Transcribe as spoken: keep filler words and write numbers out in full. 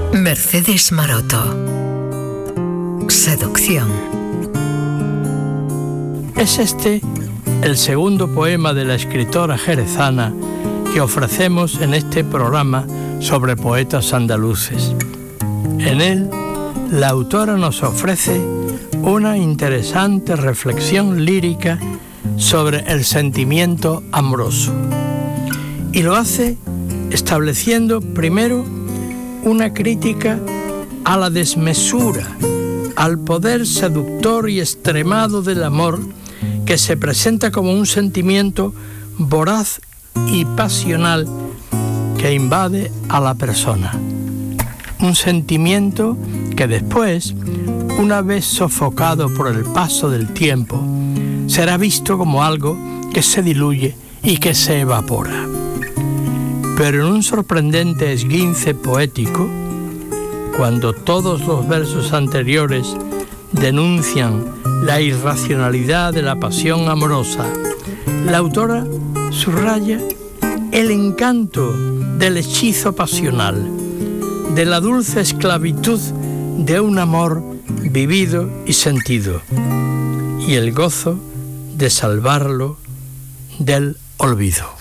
Mercedes Maroto. Seducción. Es este el segundo poema de la escritora jerezana que ofrecemos en este programa sobre poetas andaluces. En él, la autora nos ofrece una interesante reflexión lírica sobre el sentimiento amoroso. Y lo hace estableciendo primero una crítica a la desmesura, al poder seductor y extremado del amor, que se presenta como un sentimiento voraz y pasional que invade a la persona. Un sentimiento que después, una vez sofocado por el paso del tiempo, será visto como algo que se diluye y que se evapora. Pero en un sorprendente esguince poético, cuando todos los versos anteriores denuncian la irracionalidad de la pasión amorosa, la autora subraya el encanto del hechizo pasional, de la dulce esclavitud de un amor vivido y sentido, y el gozo de salvarlo del olvido.